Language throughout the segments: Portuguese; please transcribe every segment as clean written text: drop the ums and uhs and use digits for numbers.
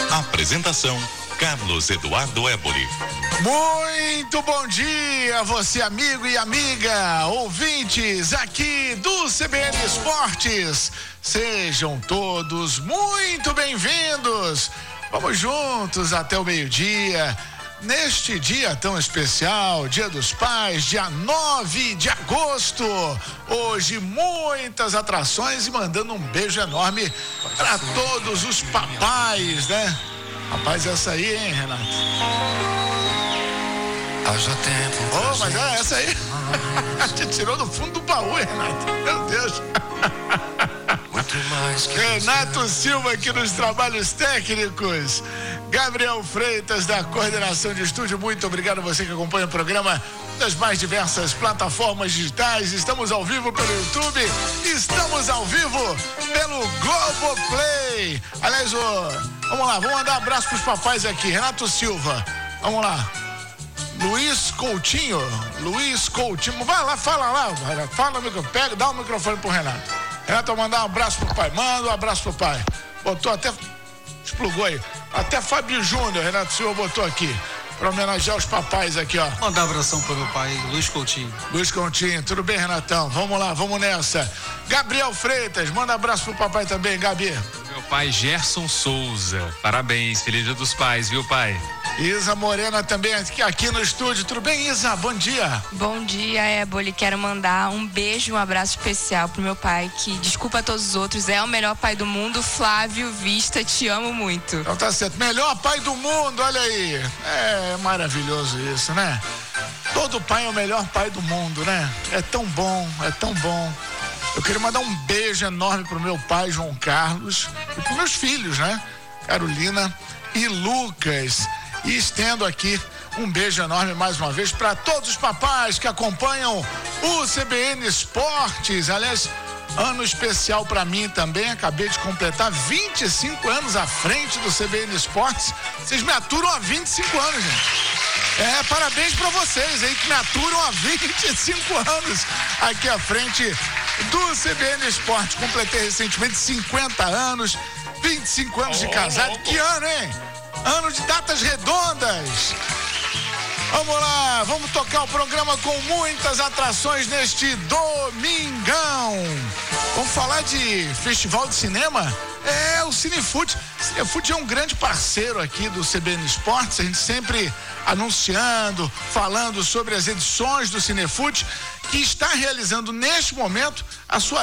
Apresentação: Carlos Eduardo Éboli. Muito bom dia, você amigo e amiga, ouvintes aqui do CBN Esportes. Sejam todos muito bem-vindos. Vamos juntos até o meio-dia, neste dia tão especial, Dia dos Pais, dia 9 de agosto. Hoje muitas atrações e mandando um beijo enorme para todos os papais, né? Rapaz, essa aí, hein, Renato? Haja tempo. Oh, mas é essa aí. A gente tirou do fundo do baú, Renato. Meu Deus. Renato Silva aqui nos trabalhos técnicos. Gabriel Freitas da coordenação de estúdio. Muito obrigado a você que acompanha o programa das mais diversas plataformas digitais. Estamos ao vivo pelo YouTube. Estamos ao vivo pelo Globoplay. Aliás, vamos lá, vamos mandar um abraço pros papais aqui. Renato Silva, vamos lá. Luiz Coutinho, vai lá, fala lá, fala, pega, dá o microfone pro Renato. Renato, vai mandar um abraço pro pai, manda um abraço pro pai. Botou até, explugou aí, até Fábio Júnior, Renato Silva botou aqui, pra homenagear os papais aqui, ó. Mandar um abração pro meu pai, Luiz Coutinho. Luiz Coutinho, tudo bem, Renatão? Vamos lá, vamos nessa. Gabriel Freitas, manda um abraço pro papai também, Gabi. Meu pai, Gerson Souza, parabéns, feliz Dia dos Pais, viu, pai? Isa Morena também aqui no estúdio. Tudo bem, Isa? Bom dia. Bom dia, Éboli. Quero mandar um beijo, um abraço especial pro meu pai, que, desculpa a todos os outros, é o melhor pai do mundo. Flávio Vista, te amo muito. Então tá certo. Melhor pai do mundo, olha aí. É maravilhoso isso, né? Todo pai é o melhor pai do mundo, né? É tão bom, é tão bom. Eu queria mandar um beijo enorme pro meu pai, João Carlos, e pros meus filhos, né? Carolina e Lucas. E estendo aqui um beijo enorme mais uma vez para todos os papais que acompanham o CBN Esportes. Aliás, ano especial para mim também. Acabei de completar 25 anos à frente do CBN Esportes. Vocês me aturam há 25 anos, gente. Parabéns para vocês aí que me aturam há 25 anos aqui à frente do CBN Esportes. Completei recentemente 50 anos, 25 anos de casado. Que ano, hein? Ano de datas redondas. Vamos lá, vamos tocar o programa com muitas atrações neste domingão. Vamos falar de festival de cinema? O Cinefute. Cinefute é um grande parceiro aqui do CBN Esportes. A gente sempre anunciando, falando sobre as edições do Cinefute, que está realizando neste momento a sua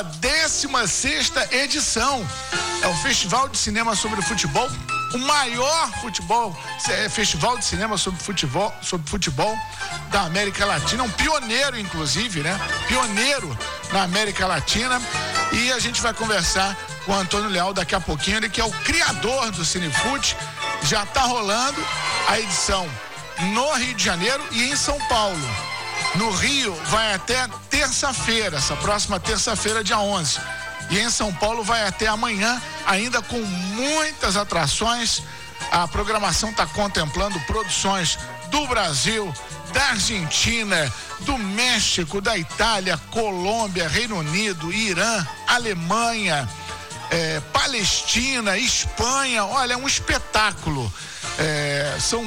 16ª edição. É o Festival de Cinema sobre Futebol, o maior festival de cinema sobre futebol da América Latina, um pioneiro inclusive, né? Pioneiro na América Latina. E a gente vai conversar com o Antônio Leal daqui a pouquinho, ele que é o criador do Cinefute. Já está rolando a edição no Rio de Janeiro e em São Paulo. No Rio vai até terça-feira, essa próxima terça-feira, dia 11. E em São Paulo vai até amanhã, ainda com muitas atrações. A programação está contemplando produções do Brasil, da Argentina, do México, da Itália, Colômbia, Reino Unido, Irã, Alemanha, Palestina, Espanha. Olha, é um espetáculo. São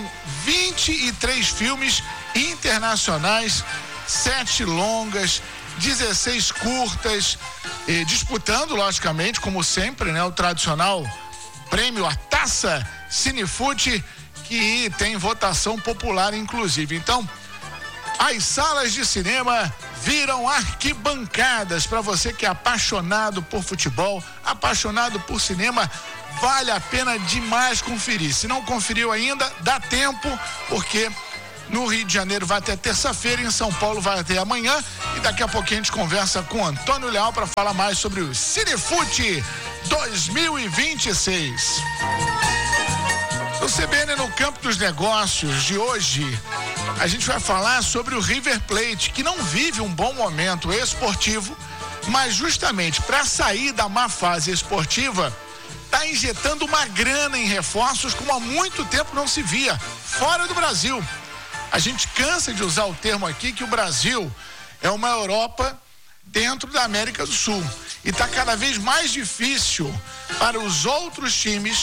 23 filmes internacionais, 7 longas, 16 curtas, disputando, logicamente, como sempre, né, o tradicional prêmio, a Taça Cinefute, que tem votação popular, inclusive. Então, as salas de cinema viram arquibancadas. Para você que é apaixonado por futebol, apaixonado por cinema, vale a pena demais conferir. Se não conferiu ainda, dá tempo, porque no Rio de Janeiro vai até terça-feira, em São Paulo vai até amanhã. E daqui a pouquinho a gente conversa com Antônio Leal para falar mais sobre o Cinefute 2026. No CBN no Campo dos Negócios de hoje, a gente vai falar sobre o River Plate, que não vive um bom momento esportivo, mas justamente para sair da má fase esportiva, está injetando uma grana em reforços como há muito tempo não se via, fora do Brasil. A gente cansa de usar o termo aqui que o Brasil é uma Europa dentro da América do Sul. E está cada vez mais difícil para os outros times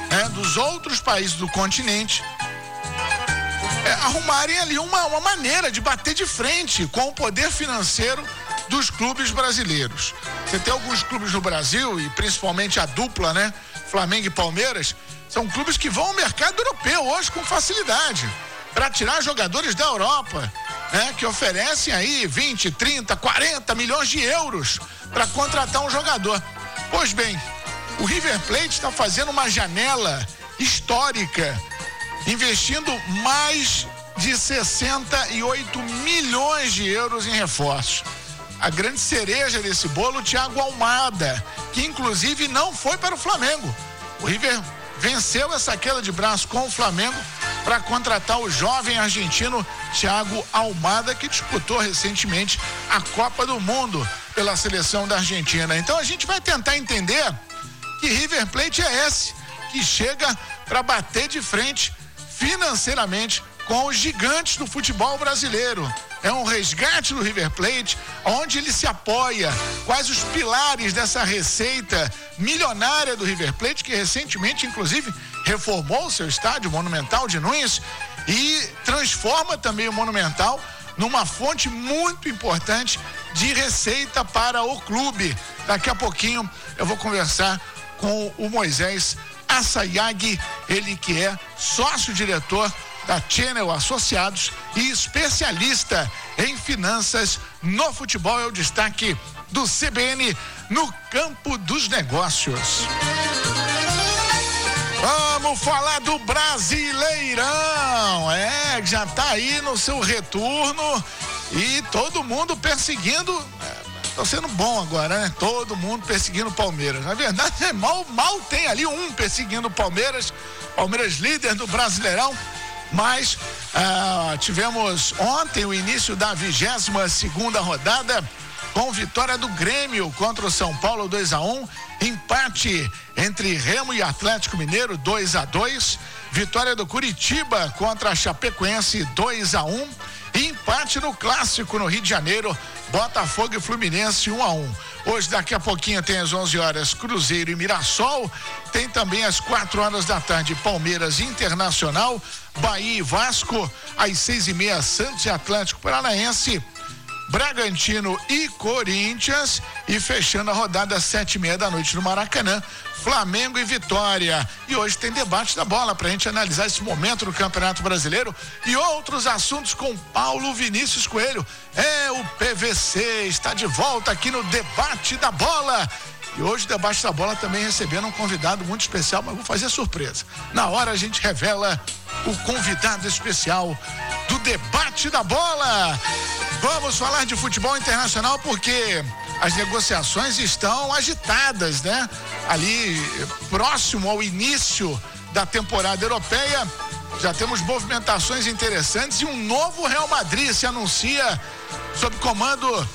dos outros países do continente arrumarem ali uma maneira de bater de frente com o poder financeiro dos clubes brasileiros. Você tem alguns clubes no Brasil, e principalmente a dupla, né? Flamengo e Palmeiras, são clubes que vão ao mercado europeu hoje com facilidade, para tirar jogadores da Europa, né? Que oferecem aí 20, 30, 40 milhões de euros para contratar um jogador. Pois bem, o River Plate está fazendo uma janela histórica, investindo mais de 68 milhões de euros em reforços. A grande cereja desse bolo, o Thiago Almada, que inclusive não foi para o Flamengo. O River venceu essa queda de braço com o Flamengo para contratar o jovem argentino Thiago Almada, que disputou recentemente a Copa do Mundo pela seleção da Argentina. Então a gente vai tentar entender que River Plate é esse, que chega para bater de frente financeiramente com os gigantes do futebol brasileiro. É um resgate do River Plate, onde ele se apoia, quais os pilares dessa receita milionária do River Plate, que recentemente, inclusive, reformou o seu estádio Monumental de Nunes e transforma também o Monumental numa fonte muito importante de receita para o clube. Daqui a pouquinho eu vou conversar com o Moisés Assayag, ele que é sócio-diretor da Channel Associados e especialista em finanças no futebol. É o destaque do CBN no campo dos negócios. Vamos falar do Brasileirão, já tá aí no seu retorno e todo mundo perseguindo, tá sendo bom agora, né? Todo mundo perseguindo o Palmeiras. Na verdade, mal tem ali um perseguindo o Palmeiras líder do Brasileirão, mas tivemos ontem o início da 22ª rodada, com vitória do Grêmio contra o São Paulo 2-1, empate entre Remo e Atlético Mineiro 2-2, vitória do Curitiba contra a Chapecoense 2-1, e empate no Clássico no Rio de Janeiro, Botafogo e Fluminense 1-1. Hoje, daqui a pouquinho, tem às 11 horas Cruzeiro e Mirassol, tem também às 4 horas da tarde Palmeiras e Internacional, Bahia e Vasco, às 6h30 Santos e Atlético Paranaense, Bragantino e Corinthians, e fechando a rodada às 7h30 da noite no Maracanã, Flamengo e Vitória. E hoje tem debate da bola pra gente analisar esse momento do Campeonato Brasileiro e outros assuntos com Paulo Vinícius Coelho. O PVC está de volta aqui no Debate da Bola. E hoje o Debate da Bola também recebendo um convidado muito especial, mas vou fazer surpresa. Na hora a gente revela o convidado especial do Debate da Bola. Vamos falar de futebol internacional porque as negociações estão agitadas, né? Ali próximo ao início da temporada europeia, já temos movimentações interessantes e um novo Real Madrid se anuncia sob comando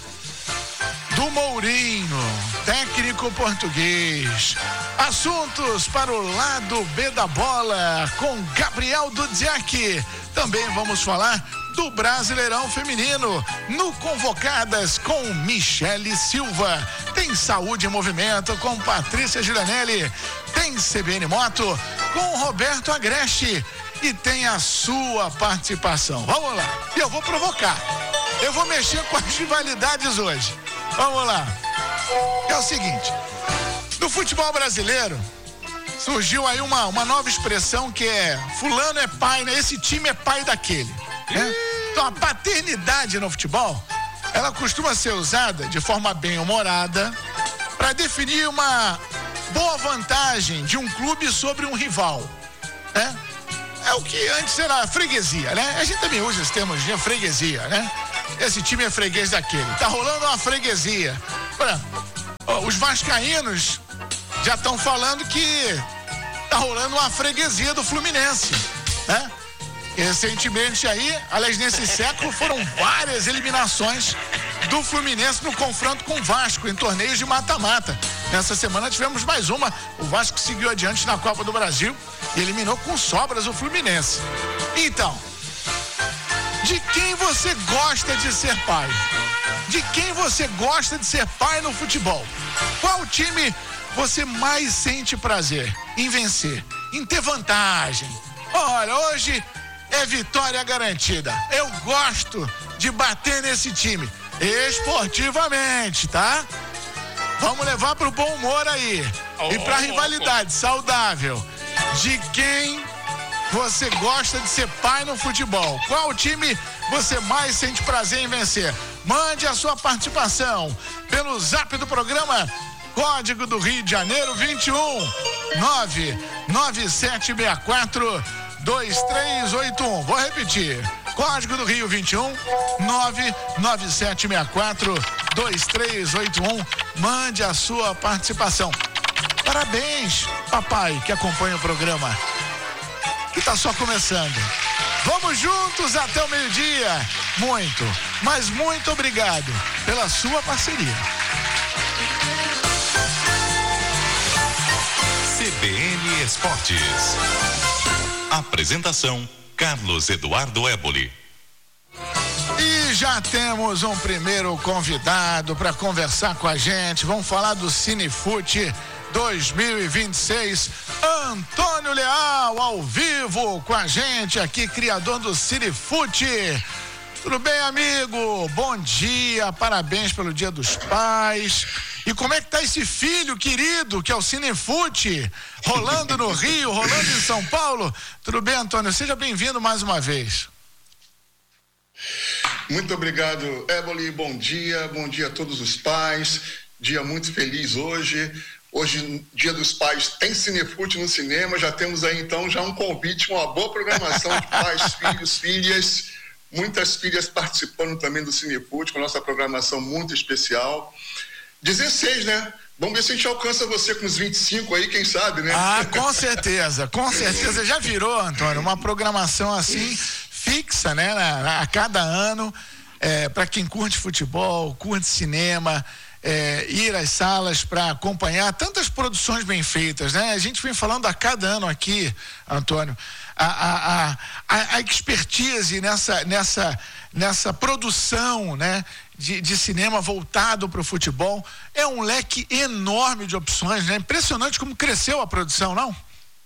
do Mourinho, técnico português. Assuntos para o lado B da bola com Gabriel Dudziak. Também vamos falar do Brasileirão Feminino no Convocadas com Michele Silva. Tem Saúde em Movimento com Patrícia Giranelli. Tem CBN Moto com Roberto Agreste. E tem a sua participação. Vamos lá. E eu vou provocar. Eu vou mexer com as rivalidades hoje. Vamos lá. É o seguinte. No futebol brasileiro, surgiu aí uma nova expressão que é fulano é pai, né? Esse time é pai daquele. Né? Então a paternidade no futebol, ela costuma ser usada de forma bem-humorada para definir uma boa vantagem de um clube sobre um rival, né? É o que antes era freguesia, né? A gente também usa esse termo de freguesia, né? Esse time é freguês daquele. Tá rolando uma freguesia. Os vascaínos já estão falando que tá rolando uma freguesia do Fluminense, né? Recentemente aí, aliás, nesse século foram várias eliminações do Fluminense no confronto com o Vasco em torneios de mata-mata. Nessa semana tivemos mais uma. O Vasco seguiu adiante na Copa do Brasil e eliminou com sobras o Fluminense. Então, de quem você gosta de ser pai? De quem você gosta de ser pai no futebol? Qual time você mais sente prazer em vencer, em ter vantagem. Olha, hoje é vitória garantida. Eu gosto de bater nesse time, esportivamente, tá? Vamos levar pro bom humor aí. E pra rivalidade saudável. De quem você gosta de ser pai no futebol? Qual time você mais sente prazer em vencer? Mande a sua participação pelo zap do programa, código do Rio de Janeiro 21 99764 2381. Vou repetir. Código do Rio 21 99764 2381. Mande a sua participação. Parabéns, papai, que acompanha o programa, que tá só começando. Vamos juntos até o meio-dia. Muito, mas muito obrigado pela sua parceria. CBN Esportes. Apresentação: Carlos Eduardo Éboli. E já temos um primeiro convidado para conversar com a gente. Vamos falar do Cinefute 2026. Antônio Leal, ao vivo com a gente aqui, criador do Cinefute. Tudo bem, amigo? Bom dia, parabéns pelo Dia dos Pais. E como é que tá esse filho querido, que é o Cinefute, rolando no Rio, rolando em São Paulo? Tudo bem, Antônio? Seja bem-vindo mais uma vez. Muito obrigado, Éboli. Bom dia a todos os pais. Dia muito feliz hoje. Hoje, Dia dos Pais, tem Cinefute no cinema. Já temos aí, então, já um convite, uma boa programação de pais, filhos, filhas. Muitas filhas participando também do Cinefute, com a nossa programação muito especial. 16, né? Vamos ver se a gente alcança você com os 25 aí, quem sabe, né? Ah, com certeza. Já virou, Antônio, uma programação assim, fixa, né? A cada ano, para quem curte futebol, curte cinema, ir às salas para acompanhar tantas produções bem feitas, né? A gente vem falando a cada ano aqui, Antônio, a expertise nessa produção, né? De cinema voltado para o futebol. É um leque enorme de opções, né? Impressionante como cresceu a produção, não?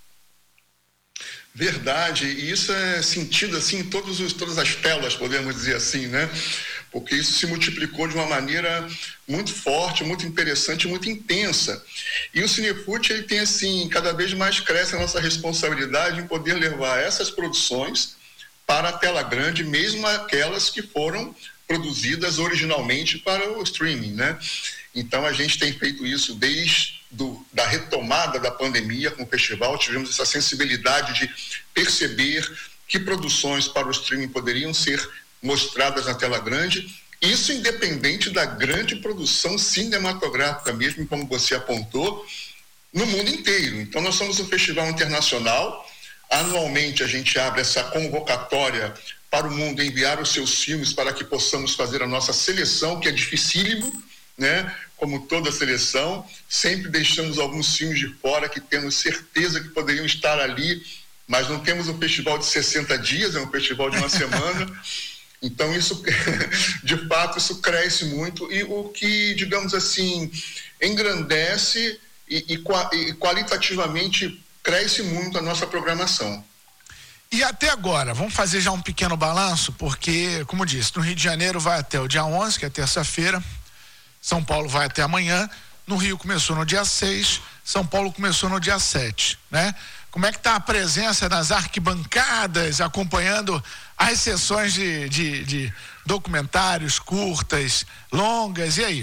Verdade, e isso é sentido assim em todas as telas, podemos dizer assim, né? Porque isso se multiplicou de uma maneira muito forte, muito interessante, muito intensa. E o Cinefute, ele tem assim, cada vez mais cresce a nossa responsabilidade em poder levar essas produções para a tela grande, mesmo aquelas que foram produzidas originalmente para o streaming, né? Então a gente tem feito isso desde da retomada da pandemia com o festival. Tivemos essa sensibilidade de perceber que produções para o streaming poderiam ser mostradas na tela grande, isso independente da grande produção cinematográfica mesmo, como você apontou, no mundo inteiro. Então nós somos um festival internacional. Anualmente a gente abre essa convocatória para o mundo enviar os seus filmes para que possamos fazer a nossa seleção, que é dificílimo, né? Como toda seleção, sempre deixamos alguns filmes de fora que temos certeza que poderiam estar ali, mas não temos um festival de 60 dias, é um festival de uma semana. Então isso, de fato, isso cresce muito, e o que, digamos assim, engrandece e qualitativamente cresce muito a nossa programação. E até agora, vamos fazer já um pequeno balanço, porque, como disse, no Rio de Janeiro vai até o dia 11, que é terça-feira, São Paulo vai até amanhã, no Rio começou no dia 6, São Paulo começou no dia 7, né? Como é que está a presença nas arquibancadas, acompanhando as sessões de documentários, curtas, longas, e aí?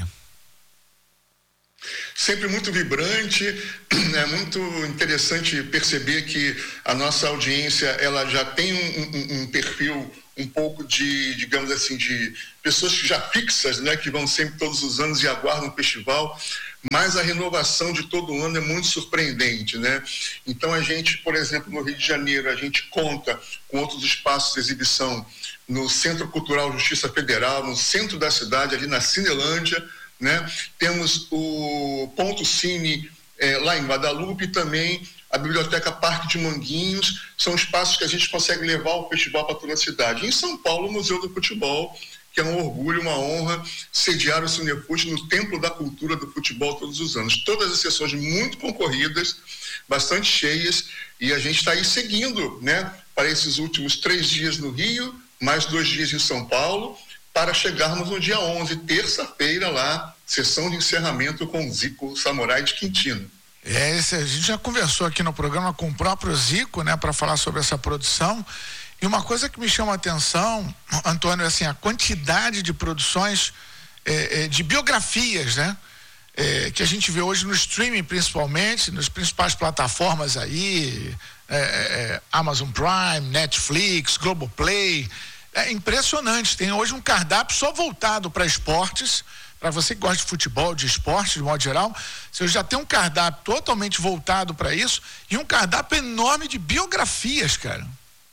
Sempre muito vibrante, é muito interessante perceber que a nossa audiência, ela já tem um perfil um pouco de, digamos assim, de pessoas que já fixas, né, que vão sempre todos os anos e aguardam o festival, mas a renovação de todo ano é muito surpreendente, né? Então a gente, por exemplo, no Rio de Janeiro, a gente conta com outros espaços de exibição no Centro Cultural Justiça Federal, no centro da cidade, ali na Cinelândia, né? Temos o Ponto Cine lá em Guadalupe, também a Biblioteca Parque de Manguinhos. São espaços que a gente consegue levar o festival para toda a cidade. Em São Paulo, o Museu do Futebol, que é um orgulho, uma honra sediar o Cinefute no Templo da Cultura do Futebol todos os anos. Todas as sessões muito concorridas, bastante cheias, e a gente está aí seguindo, né, para esses últimos 3 dias no Rio, mais 2 dias em São Paulo, para chegarmos no dia 11, terça-feira lá, sessão de encerramento com Zico Samurai de Quintino. A gente já conversou aqui no programa com o próprio Zico, né, para falar sobre essa produção. E uma coisa que me chama a atenção, Antônio, é assim, a quantidade de produções de biografias, né? Que a gente vê hoje no streaming, principalmente, nas principais plataformas aí, Amazon Prime, Netflix, Globoplay. É impressionante. Tem hoje um cardápio só voltado para esportes. Para você que gosta de futebol, de esporte, de modo geral, você já tem um cardápio totalmente voltado para isso e um cardápio enorme de biografias, cara.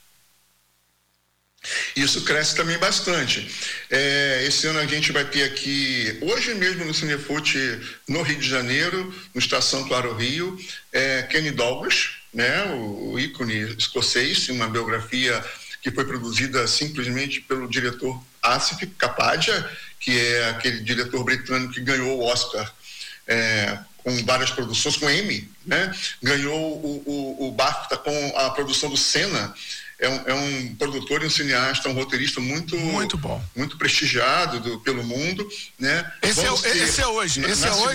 Isso cresce também bastante. Esse ano a gente vai ter aqui, hoje mesmo no Cinefute, no Rio de Janeiro, no Estação Claro Rio, Kenny Douglas, né, o ícone escocês, uma biografia que foi produzida simplesmente pelo diretor Asif Kapadia, que é aquele diretor britânico que ganhou o Oscar com várias produções, com Emmy, né? Ganhou o BAFTA com a produção do Senna. É um produtor e um cineasta, um roteirista muito bom, muito prestigiado pelo mundo, né? Esse é hoje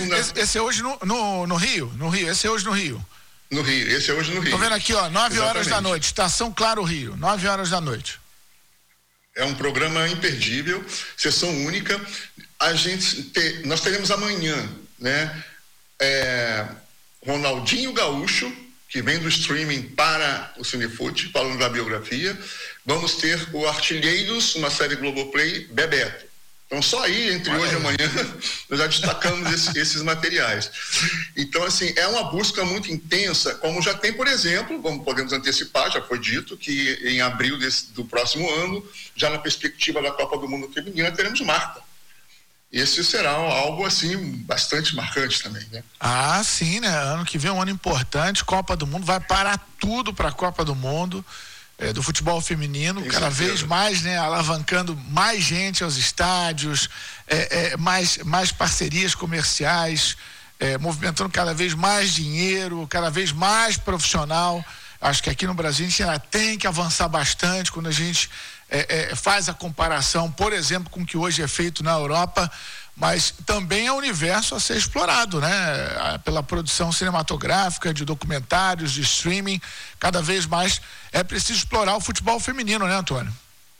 no Rio, esse é hoje no Rio. No Rio, esse é hoje noRio. Tô vendo aqui, 9 horas da noite, Estação Claro Rio, 9 horas da noite. É um programa imperdível, sessão única. Nós teremos amanhã, né? Ronaldinho Gaúcho, que vem do streaming para o Cinefute, falando da biografia. Vamos ter o Artilheiros, uma série Globoplay, Bebeto. Então, só aí, entre hoje e amanhã, nós já destacamos esses materiais. Então, assim, é uma busca muito intensa, como já tem, por exemplo, como podemos antecipar, já foi dito, que em abril do próximo ano, já na perspectiva da Copa do Mundo Feminina, teremos Marta. Esse será algo, assim, bastante marcante também, né? Ah, sim, né? Ano que vem é um ano importante, Copa do Mundo, vai parar tudo para a Copa do Mundo. Do futebol feminino, cada vez mais, né, alavancando mais gente aos estádios, mais parcerias comerciais, movimentando cada vez mais dinheiro, cada vez mais profissional. Acho que aqui no Brasil a gente ainda tem que avançar bastante quando a gente faz a comparação, por exemplo, com o que hoje é feito na Europa, mas também é um universo a ser explorado, né? Pela produção cinematográfica, de documentários, de streaming, cada vez mais é preciso explorar o futebol feminino, né, Antônio?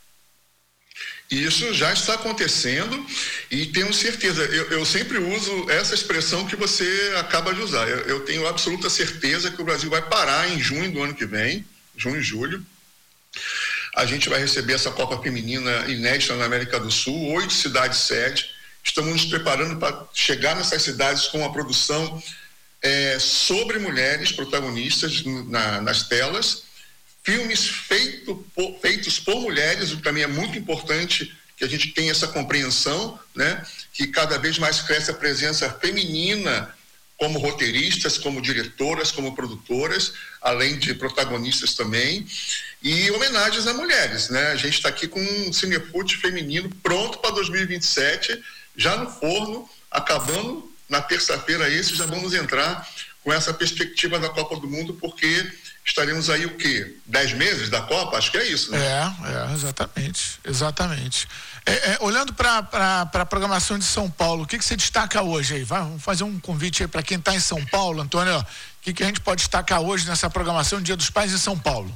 Isso já está acontecendo e tenho certeza, eu sempre uso essa expressão que você acaba de usar, eu tenho absoluta certeza que o Brasil vai parar em junho do ano que vem, junho e julho. A gente vai receber essa Copa Feminina inédita na América do Sul, 8 cidades sede. Estamos nos preparando para chegar nessas cidades com uma produção sobre mulheres protagonistas nas telas, filmes feitos por mulheres, o que também é muito importante que a gente tenha essa compreensão, né? Que cada vez mais cresce a presença feminina como roteiristas, como diretoras, como produtoras, além de protagonistas também, e homenagens a mulheres, né? A gente está aqui com um Cinefute feminino pronto para 2027, já no forno, acabando na terça-feira já vamos entrar com essa perspectiva da Copa do Mundo, porque estaremos aí 10 meses da Copa? Acho que é isso, né? Exatamente. Olhando para a programação de São Paulo, o que você destaca hoje aí? Vamos fazer um convite aí para quem está em São Paulo, Antônio, o que a gente pode destacar hoje nessa programação Dia dos Pais em São Paulo?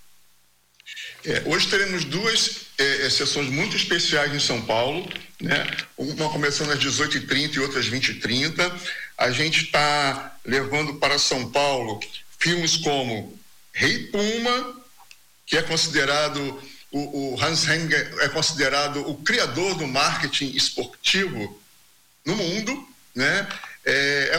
Hoje teremos 2 sessões muito especiais em São Paulo, né? Uma começando às 18h30 e outras 20h30. A gente está levando para São Paulo filmes como Rei Puma, que é considerado, o Hans Henger é considerado o criador do marketing esportivo no mundo, né?